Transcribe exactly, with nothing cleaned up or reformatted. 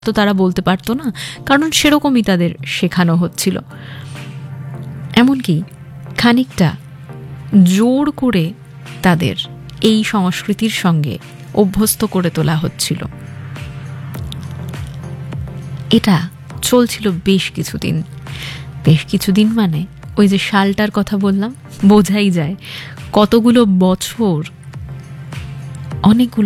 তো তারা বলতে পারতো না, কারণ সেরকমই তাদের শেখানো হচ্ছিল। এমনকি খানিকটা জোর করে তাদের এই সংস্কৃতির সঙ্গে অভ্যস্ত করে তোলা হচ্ছিল। এটা চলছিল বেশ কিছুদিন। বেশ কিছুদিন মানে ওই যে সালটার কথা বললাম, বোঝাই যায় কতগুলো বছর, অনেকগুলো